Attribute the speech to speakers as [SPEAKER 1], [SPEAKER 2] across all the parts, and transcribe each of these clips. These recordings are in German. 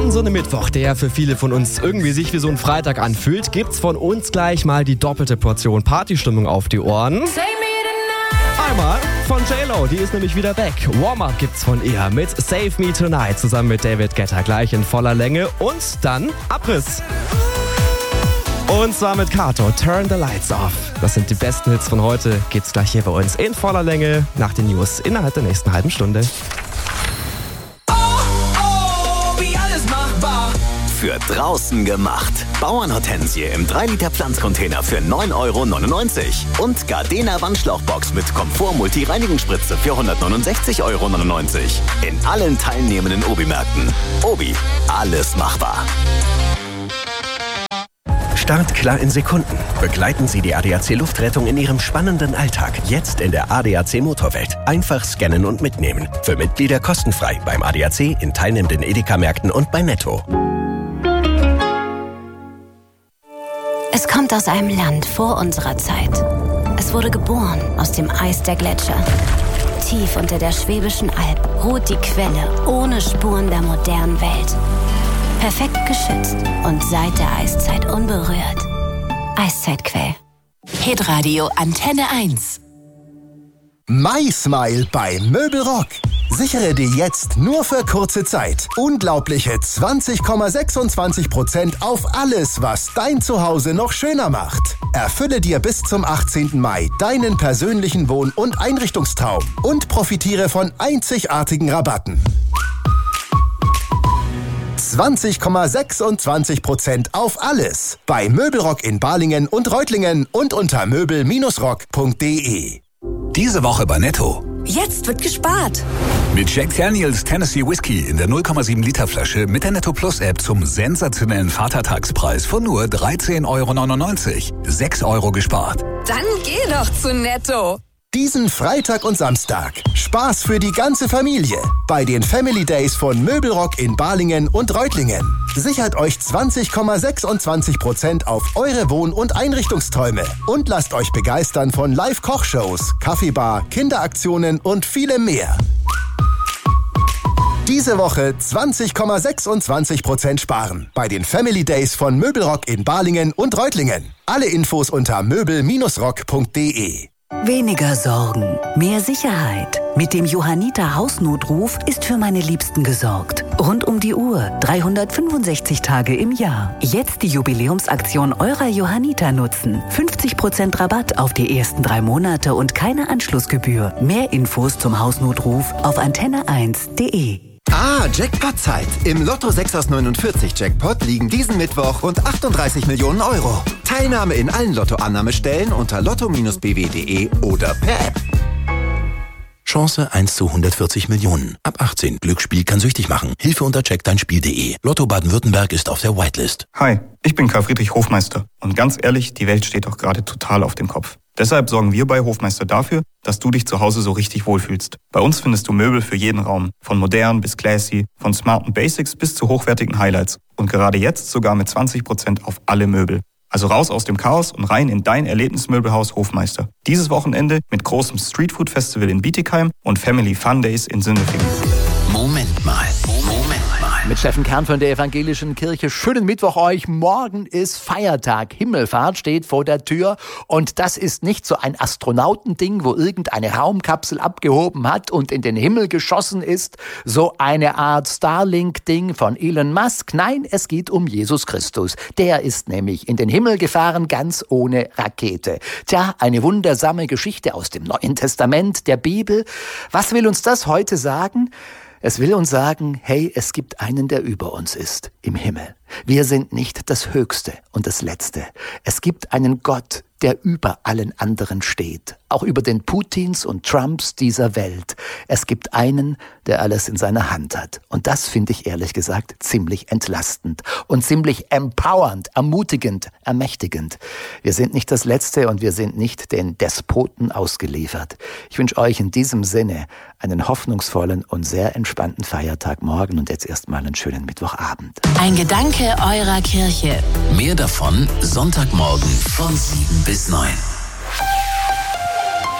[SPEAKER 1] An so einem Mittwoch, der für viele von uns irgendwie sich wie so ein Freitag anfühlt, gibt's von uns gleich mal die doppelte Portion Partystimmung auf die Ohren. Einmal von J-Lo, die ist nämlich wieder back. Warm-Up gibt's von ihr mit Save Me Tonight zusammen mit David Guetta gleich in voller Länge. Und dann Abriss. Und zwar mit Kato, Turn the Lights Off. Das sind die besten Hits von heute. Geht's gleich hier bei uns in voller Länge nach den News innerhalb der nächsten halben Stunde.
[SPEAKER 2] Wie alles machbar. Für draußen gemacht. Bauernhortensie im 3-Liter Pflanzcontainer für 9,99 € und Gardena Wandschlauchbox mit Komfort-Multi-Reinigungsspritze für 169,99 € in allen teilnehmenden Obi-Märkten. Obi, alles machbar.
[SPEAKER 3] Startklar in Sekunden. Begleiten Sie die ADAC Luftrettung in Ihrem spannenden Alltag. Jetzt in der ADAC Motorwelt. Einfach scannen und mitnehmen. Für Mitglieder kostenfrei beim ADAC, in teilnehmenden Edeka-Märkten und bei Netto.
[SPEAKER 4] Es kommt aus einem Land vor unserer Zeit. Es wurde geboren aus dem Eis der Gletscher. Tief unter der Schwäbischen Alb ruht die Quelle ohne Spuren der modernen Welt. Perfekt geschützt und seit der Eiszeit unberührt. Eiszeitquell.
[SPEAKER 5] Hitradio Antenne 1.
[SPEAKER 6] MySmile bei Möbelrock. Sichere dir jetzt nur für kurze Zeit unglaubliche 20,26% auf alles, was dein Zuhause noch schöner macht. Erfülle dir bis zum 18. Mai deinen persönlichen Wohn- und Einrichtungstraum und profitiere von einzigartigen Rabatten. 20,26% auf alles. Bei Möbelrock in Balingen und Reutlingen und unter möbel-rock.de.
[SPEAKER 7] Diese Woche bei Netto.
[SPEAKER 5] Jetzt wird gespart.
[SPEAKER 7] Mit Jack Daniels Tennessee Whiskey in der 0,7 Liter Flasche mit der Netto Plus App zum sensationellen Vatertagspreis von nur 13,99 €. 6 € gespart.
[SPEAKER 5] Dann geh doch zu Netto.
[SPEAKER 6] Diesen Freitag und Samstag. Spaß für die ganze Familie. Bei den Family Days von Möbelrock in Balingen und Reutlingen. Sichert euch 20,26% auf eure Wohn- und Einrichtungsträume. Und lasst euch begeistern von Live-Kochshows, Kaffeebar, Kinderaktionen und vielem mehr. Diese Woche 20,26% sparen. Bei den Family Days von Möbelrock in Balingen und Reutlingen. Alle Infos unter möbel-rock.de.
[SPEAKER 8] Weniger Sorgen, mehr Sicherheit. Mit dem Johanniter Hausnotruf ist für meine Liebsten gesorgt. Rund um die Uhr, 365 Tage im Jahr. Jetzt die Jubiläumsaktion eurer Johanniter nutzen. 50% Rabatt auf die ersten 3 Monate und keine Anschlussgebühr. Mehr Infos zum Hausnotruf auf antenne1.de.
[SPEAKER 9] Jackpot-Zeit. Im Lotto 6 aus 49 Jackpot liegen diesen Mittwoch rund 38 Millionen €. Teilnahme in allen Lottoannahmestellen unter lotto-bw.de oder per App.
[SPEAKER 3] Chance 1 zu 140 Millionen. Ab 18. Glücksspiel kann süchtig machen. Hilfe unter checkdeinspiel.de. Lotto Baden-Württemberg ist auf der Whitelist.
[SPEAKER 10] Hi, ich bin Karl Friedrich Hofmeister. Und ganz ehrlich, die Welt steht doch gerade total auf dem Kopf. Deshalb sorgen wir bei Hofmeister dafür, dass du dich zu Hause so richtig wohlfühlst. Bei uns findest du Möbel für jeden Raum. Von modern bis classy, von smarten Basics bis zu hochwertigen Highlights. Und gerade jetzt sogar mit 20% auf alle Möbel. Also raus aus dem Chaos und rein in dein Erlebnismöbelhaus Hofmeister. Dieses Wochenende mit großem Streetfood-Festival in Bietigheim und Family Fun Days in Sindelfingen.
[SPEAKER 2] Moment mal.
[SPEAKER 11] Mit Steffen Kern von der Evangelischen Kirche. Schönen Mittwoch euch. Morgen ist Feiertag. Himmelfahrt steht vor der Tür. Und das ist nicht so ein Astronautending, wo irgendeine Raumkapsel abgehoben hat und in den Himmel geschossen ist. So eine Art Starlink-Ding von Elon Musk. Nein, es geht um Jesus Christus. Der ist nämlich in den Himmel gefahren, ganz ohne Rakete. Tja, eine wundersame Geschichte aus dem Neuen Testament, der Bibel. Was will uns das heute sagen? Es will uns sagen, hey, es gibt einen, der über uns ist, im Himmel. Wir sind nicht das Höchste und das Letzte. Es gibt einen Gott, der über allen anderen steht, auch über den Putins und Trumps dieser Welt. Es gibt einen, der alles in seiner Hand hat. Und das finde ich ehrlich gesagt ziemlich entlastend und ziemlich empowernd, ermutigend, ermächtigend. Wir sind nicht das Letzte und wir sind nicht den Despoten ausgeliefert. Ich wünsche euch in diesem Sinne einen hoffnungsvollen und sehr entspannten Feiertag morgen und jetzt erstmal einen schönen Mittwochabend.
[SPEAKER 5] Ein Gedanke eurer Kirche.
[SPEAKER 2] Mehr davon Sonntagmorgen von 7 bis 9.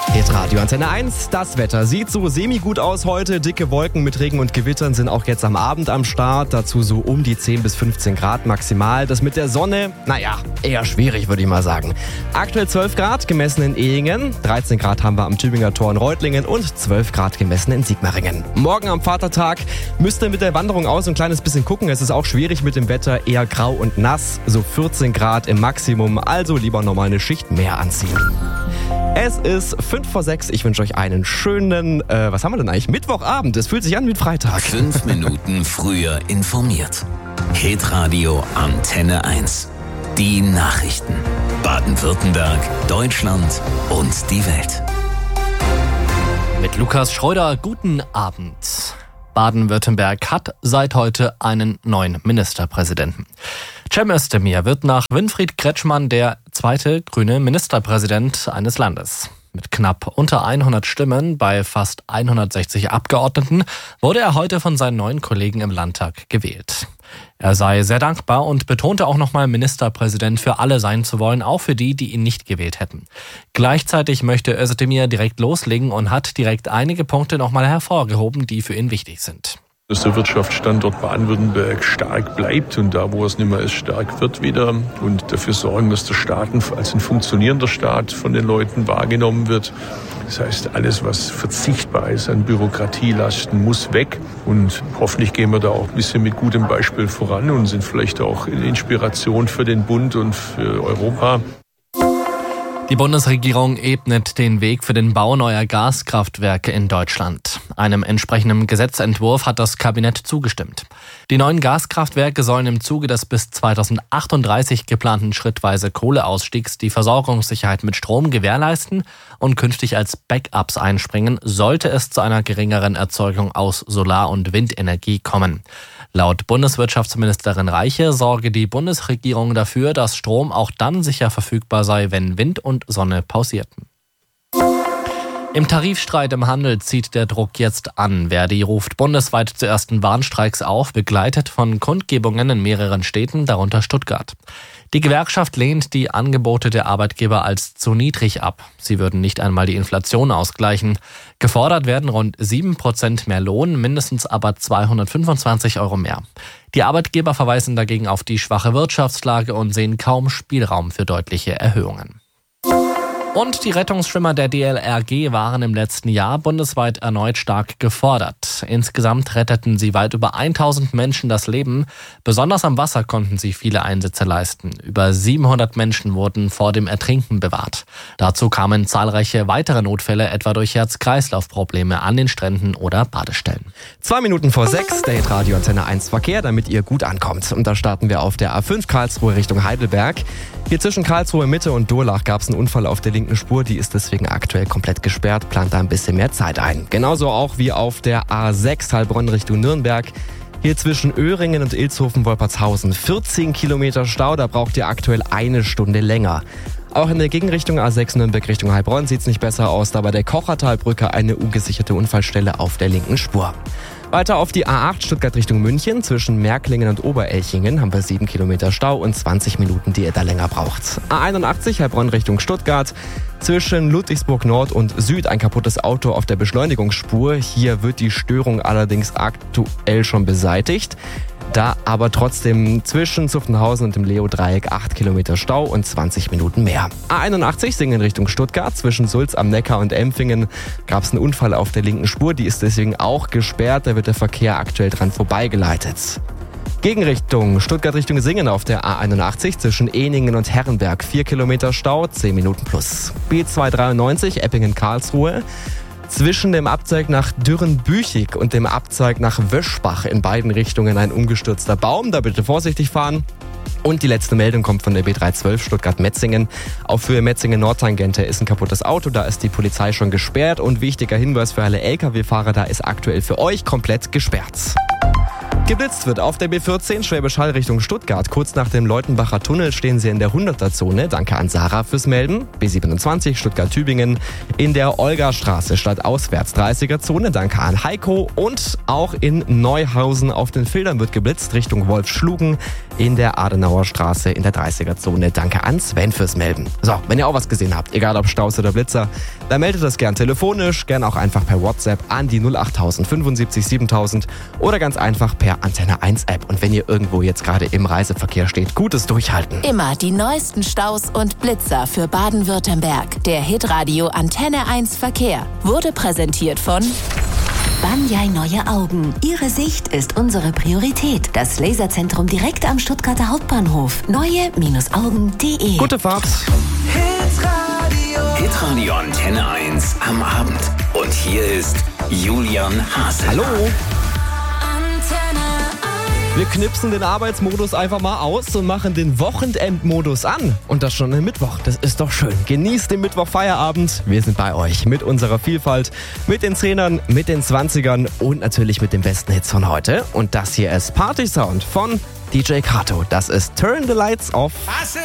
[SPEAKER 1] Hitradio Antenne 1, das Wetter sieht so semi-gut aus heute. Dicke Wolken mit Regen und Gewittern sind auch jetzt am Abend am Start. Dazu so um die 10 bis 15 Grad maximal. Das mit der Sonne, eher schwierig, würde ich mal sagen. Aktuell 12 Grad gemessen in Ehingen, 13 Grad haben wir am Tübinger Tor in Reutlingen und 12 Grad gemessen in Sigmaringen. Morgen am Vatertag müsst ihr mit der Wanderung aus ein kleines bisschen gucken. Es ist auch schwierig mit dem Wetter, eher grau und nass. So 14 Grad im Maximum, also lieber nochmal eine Schicht mehr anziehen. Es ist 5:05. Ich wünsche euch einen schönen, was haben wir denn eigentlich? Mittwochabend. Es fühlt sich an wie Freitag.
[SPEAKER 2] 5 Minuten früher informiert. Hitradio Antenne 1. Die Nachrichten. Baden-Württemberg, Deutschland und die Welt.
[SPEAKER 12] Mit Lukas Schreuder, guten Abend. Baden-Württemberg hat seit heute einen neuen Ministerpräsidenten. Cem Özdemir wird nach Winfried Kretschmann der zweite grüne Ministerpräsident eines Landes. Mit knapp unter 100 Stimmen bei fast 160 Abgeordneten wurde er heute von seinen neuen Kollegen im Landtag gewählt. Er sei sehr dankbar und betonte auch nochmal, Ministerpräsident für alle sein zu wollen, auch für die, die ihn nicht gewählt hätten. Gleichzeitig möchte Özdemir direkt loslegen und hat direkt einige Punkte nochmal hervorgehoben, die für ihn wichtig sind.
[SPEAKER 13] Dass der Wirtschaftsstandort Baden-Württemberg stark bleibt und da, wo es nicht mehr ist, stark wird wieder und dafür sorgen, dass der Staat als ein funktionierender Staat von den Leuten wahrgenommen wird. Das heißt, alles, was verzichtbar ist an Bürokratielasten, muss weg und hoffentlich gehen wir da auch ein bisschen mit gutem Beispiel voran und sind vielleicht auch eine Inspiration für den Bund und für Europa.
[SPEAKER 12] Die Bundesregierung ebnet den Weg für den Bau neuer Gaskraftwerke in Deutschland. Einem entsprechenden Gesetzentwurf hat das Kabinett zugestimmt. Die neuen Gaskraftwerke sollen im Zuge des bis 2038 geplanten schrittweise Kohleausstiegs die Versorgungssicherheit mit Strom gewährleisten und künftig als Backups einspringen, sollte es zu einer geringeren Erzeugung aus Solar- und Windenergie kommen. Laut Bundeswirtschaftsministerin Reiche sorge die Bundesregierung dafür, dass Strom auch dann sicher verfügbar sei, wenn Wind und Sonne pausierten. Im Tarifstreit im Handel zieht der Druck jetzt an. Verdi ruft bundesweit zu ersten Warnstreiks auf, begleitet von Kundgebungen in mehreren Städten, darunter Stuttgart. Die Gewerkschaft lehnt die Angebote der Arbeitgeber als zu niedrig ab. Sie würden nicht einmal die Inflation ausgleichen. Gefordert werden rund 7% mehr Lohn, mindestens aber 225 € mehr. Die Arbeitgeber verweisen dagegen auf die schwache Wirtschaftslage und sehen kaum Spielraum für deutliche Erhöhungen. Und die Rettungsschwimmer der DLRG waren im letzten Jahr bundesweit erneut stark gefordert. Insgesamt retteten sie weit über 1000 Menschen das Leben. Besonders am Wasser konnten sie viele Einsätze leisten. Über 700 Menschen wurden vor dem Ertrinken bewahrt. Dazu kamen zahlreiche weitere Notfälle, etwa durch Herz-Kreislauf-Probleme an den Stränden oder Badestellen.
[SPEAKER 1] 5:02, der Hitradio Antenne 1 Verkehr, damit ihr gut ankommt. Und da starten wir auf der A5 Karlsruhe Richtung Heidelberg. Hier zwischen Karlsruhe Mitte und Durlach gab es einen Unfall auf der linken Spur, die ist deswegen aktuell komplett gesperrt, plant da ein bisschen mehr Zeit ein. Genauso auch wie auf der A6 Heilbronn Richtung Nürnberg. Hier zwischen Öhringen und Ilshofen-Wolpertshausen 14 Kilometer Stau, da braucht ihr aktuell eine Stunde länger. Auch in der Gegenrichtung A6 Nürnberg Richtung Heilbronn sieht es nicht besser aus, da bei der Kochertalbrücke eine ungesicherte Unfallstelle auf der linken Spur. Weiter auf die A8 Stuttgart Richtung München. Zwischen Märklingen und Oberelchingen haben wir 7 Kilometer Stau und 20 Minuten, die ihr da länger braucht. A81 Heilbronn Richtung Stuttgart. Zwischen Ludwigsburg Nord und Süd ein kaputtes Auto auf der Beschleunigungsspur. Hier wird die Störung allerdings aktuell schon beseitigt. Da aber trotzdem zwischen Zuffenhausen und dem Leo-Dreieck 8 Kilometer Stau und 20 Minuten mehr. A81 Singen Richtung Stuttgart. Zwischen Sulz am Neckar und Empfingen gab es einen Unfall auf der linken Spur. Die ist deswegen auch gesperrt. Da wird der Verkehr aktuell dran vorbeigeleitet. Gegenrichtung Stuttgart Richtung Singen auf der A81 zwischen Ehningen und Herrenberg 4 Kilometer Stau, 10 Minuten plus. B293 Eppingen-Karlsruhe. Zwischen dem Abzweig nach Dürrenbüchig und dem Abzweig nach Wöschbach in beiden Richtungen ein umgestürzter Baum. Da bitte vorsichtig fahren. Und die letzte Meldung kommt von der B312 Stuttgart-Metzingen. Auf Höhe Metzingen-Nordtangente ist ein kaputtes Auto. Da ist die Polizei schon gesperrt. Und wichtiger Hinweis für alle Lkw-Fahrer, da ist aktuell für euch komplett gesperrt. Geblitzt wird auf der B14 Schwäbisch Hall Richtung Stuttgart. Kurz nach dem Leutenbacher Tunnel stehen Sie in der 100er-Zone. Danke an Sarah fürs Melden. B27 Stuttgart-Tübingen in der Olgastraße stadtauswärts 30er-Zone. Danke an Heiko. Und auch in Neuhausen auf den Filtern wird geblitzt Richtung Wolfschlugen in der Adenauer Straße in der 30er-Zone. Danke an Sven fürs Melden. So, wenn ihr auch was gesehen habt, egal ob Staus oder Blitzer, dann meldet das gern telefonisch, gern auch einfach per WhatsApp an die 08000 75 7000 oder ganz einfach per Antenne 1 App. Und wenn ihr irgendwo jetzt gerade im Reiseverkehr steht, gutes Durchhalten.
[SPEAKER 5] Immer die neuesten Staus und Blitzer für Baden-Württemberg. Der Hitradio Antenne 1 Verkehr wurde präsentiert von
[SPEAKER 4] Banyai Neue Augen. Ihre Sicht ist unsere Priorität. Das Laserzentrum direkt am Stuttgarter Hauptbahnhof. Neue-Augen.de.
[SPEAKER 1] Gute Fahrt.
[SPEAKER 2] Hitradio Antenne 1 am Abend. Und hier ist Julian Haselmann.
[SPEAKER 1] Hallo. Wir knipsen den Arbeitsmodus einfach mal aus und machen den Wochenendmodus an. Und das schon am Mittwoch. Das ist doch schön. Genießt den Mittwochfeierabend. Wir sind bei euch mit unserer Vielfalt, mit den 10ern, mit den 20ern und natürlich mit den besten Hits von heute. Und das hier ist Party Sound von DJ Kato. Das ist Turn the Lights Off.